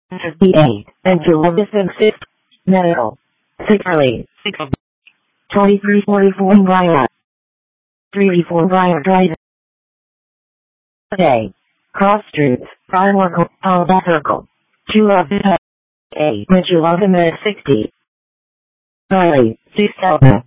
58, and Julius 6, Medical. 6 early, 6 of 2344 Briar. 34 Briar Drive. Day. Cross Streets, Primark, Alba Circle. Chula 8, Majula 60. Riley, 6 Delta.